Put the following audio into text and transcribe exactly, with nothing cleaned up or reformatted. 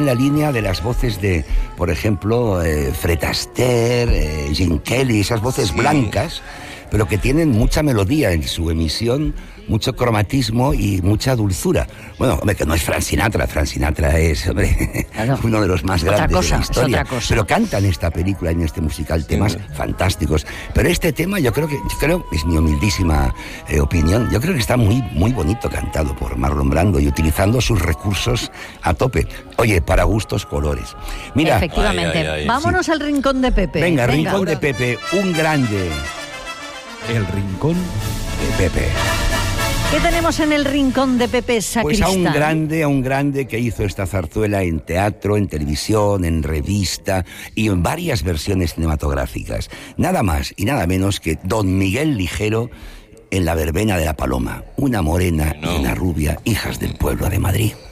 en la línea de las voces de, por ejemplo, eh, Fred Astaire, eh, Gene Kelly, esas voces sí. blancas, pero que tienen mucha melodía en su emisión, mucho cromatismo y mucha dulzura. Bueno, hombre, que no es Frank Sinatra, Frank Sinatra es, hombre, claro. uno de los más grandes cosa, de la historia. es otra cosa. Pero canta en esta película, en este musical, temas sí. fantásticos. Pero este tema, yo creo que, yo creo, es mi humildísima eh, opinión, yo creo que está muy, muy bonito cantado por Marlon Brando y utilizando sus recursos a tope. Oye, para gustos, colores. Mira, efectivamente. Ay, ay, ay, Vámonos sí. al rincón de Pepe. Venga, Venga. rincón de Pepe, un grande. El rincón de Pepe. ¿Qué tenemos en el rincón de Pepe Sacristán? Pues a un grande, a un grande que hizo esta zarzuela en teatro, en televisión, en revista y en varias versiones cinematográficas. Nada más y nada menos que Don Miguel Ligero en La verbena de la Paloma. Una morena no. y una rubia, hijas del pueblo de Madrid.